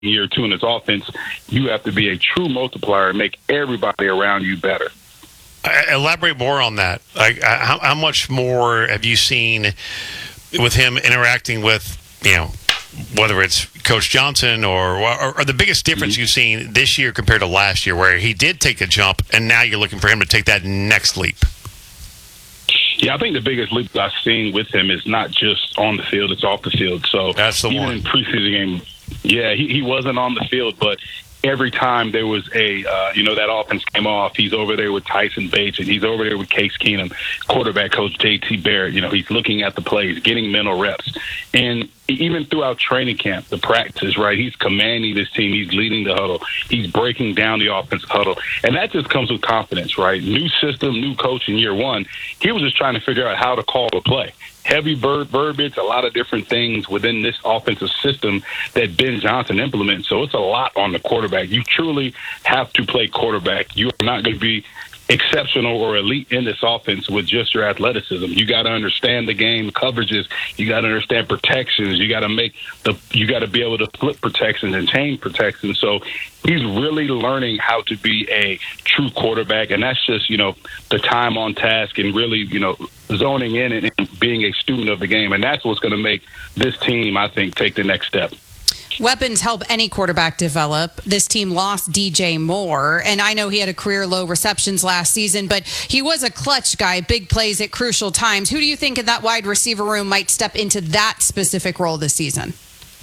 year two in this offense, you have to be a true multiplier and make everybody around you better. Elaborate more on that. Like, how much more have you seen with him interacting with, whether it's Coach Johnson or the biggest difference you've seen this year compared to last year, where he did take a jump and now you're looking for him to take that next leap? Yeah, I think the biggest leap I've seen with him is not just on the field, it's off the field. So that's the even one. In preseason game, he wasn't on the field, but every time there was that offense came off, he's over there with Tyson Bates and he's over there with Case Keenum, quarterback coach J.T. Barrett. He's looking at the plays, getting mental reps. And even throughout training camp, the practice, right, he's commanding this team. He's leading the huddle. He's breaking down the offensive huddle. And that just comes with confidence, right? New system, new coach in year one. He was just trying to figure out how to call the play. Heavy verbiage, a lot of different things within this offensive system that Ben Johnson implements. So it's a lot on the quarterback. You truly have to play quarterback. You are not going to be exceptional or elite in this offense with just your athleticism. You got to understand the game coverages. You got to understand protections. You got to be able to flip protections and chain protections. So he's really learning how to be a true quarterback, and that's just the time on task and really zoning in and being a student of the game, and that's what's going to make this team, I think, take the next step. Weapons help any quarterback develop. This team lost DJ Moore, and I know he had a career low receptions last season, but he was a clutch guy, big plays at crucial times. Who do you think in that wide receiver room might step into that specific role this season?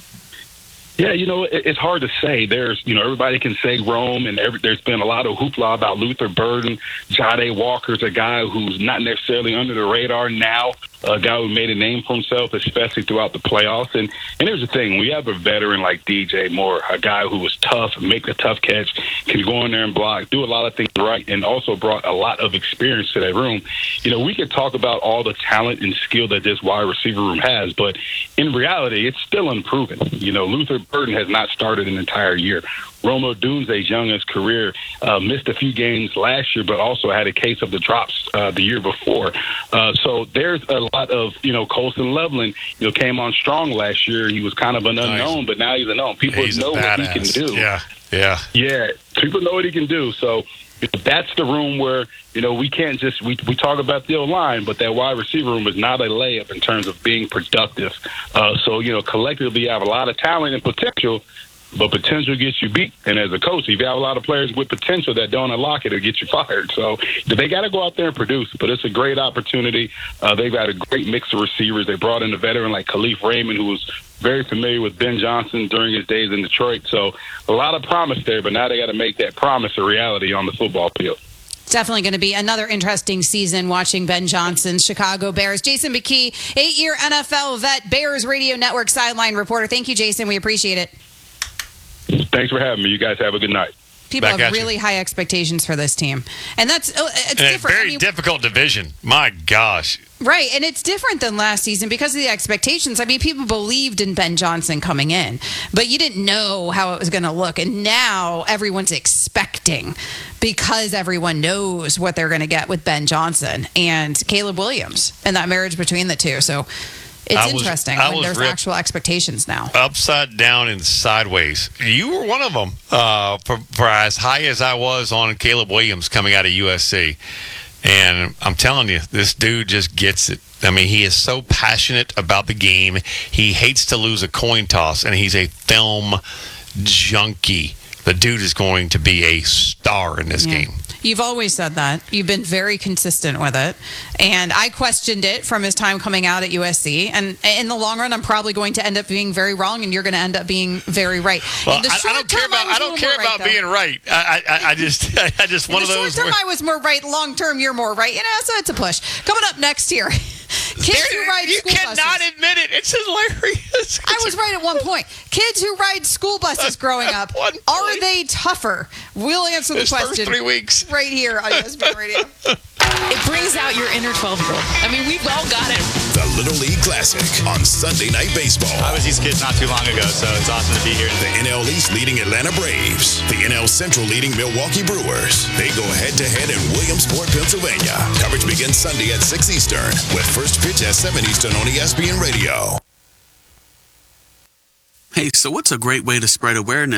Yeah, it's hard to say. There's, everybody can say Rome, and there's been a lot of hoopla about Luther Burden. Jahdae Walker's a guy who's not necessarily under the radar now, a guy who made a name for himself, especially throughout the playoffs. And here's the thing. We have a veteran like DJ Moore, a guy who was tough, make a tough catch, can go in there and block, do a lot of things right, and also brought a lot of experience to that room. We could talk about all the talent and skill that this wide receiver room has, but in reality, it's still unproven. Luther Burden has not started an entire year. Rome Odunze's young in his career, missed a few games last year, but also had a case of the drops the year before. So there's a lot of, Colson Loveland, came on strong last year. He was kind of an unknown, but now he's a known. People know what he can do. Yeah. People know what he can do. So that's the room where, we can't just, we talk about the O-line, but that wide receiver room is not a layup in terms of being productive. So, collectively you have a lot of talent and potential, but potential gets you beat. And as a coach, if you have a lot of players with potential that don't unlock it, it'll get you fired. So they got to go out there and produce. But it's a great opportunity. They've got a great mix of receivers. They brought in a veteran like Khalif Raymond, who was very familiar with Ben Johnson during his days in Detroit. So a lot of promise there, but now they got to make that promise a reality on the football field. Definitely going to be another interesting season watching Ben Johnson's Chicago Bears. Jason McKie, 8-year NFL vet, Bears Radio Network sideline reporter. Thank you, Jason. We appreciate it. Thanks for having me. You guys have a good night. People have really high expectations for this team. And it's different. A very difficult division. My gosh. Right, and it's different than last season because of the expectations. I mean, people believed in Ben Johnson coming in, but you didn't know how it was going to look. And now everyone's expecting because everyone knows what they're going to get with Ben Johnson and Caleb Williams and that marriage between the two. So it's interesting when there's actual expectations now. Upside down and sideways. You were one of them for as high as I was on Caleb Williams coming out of USC. And I'm telling you, this dude just gets it. I mean, he is so passionate about the game. He hates to lose a coin toss, and he's a film junkie. The dude is going to be a star in this game. You've always said that. You've been very consistent with it. And I questioned it from his time coming out at USC. And in the long run, I'm probably going to end up being very wrong, and you're going to end up being very right. Well, I don't care about being right. I just one of those. Short term, I was more right. Long term, you're more right. So it's a push. Coming up next here. Kids who ride school buses. You cannot admit it. It's hilarious. I was right at one point. Kids who ride school buses growing up, are they tougher? We'll answer the question. First 3 weeks. Right here on ESPN Radio. It brings out your inner 12-year-old. I mean, we've all got it. The Little League Classic on Sunday Night Baseball. I was these kids not too long ago, so it's awesome to be here. The NL East leading Atlanta Braves. The NL Central leading Milwaukee Brewers. They go head-to-head in Williamsport, Pennsylvania. Coverage begins Sunday at 6 Eastern with first pitch at 7 Eastern on ESPN Radio. Hey, so what's a great way to spread awareness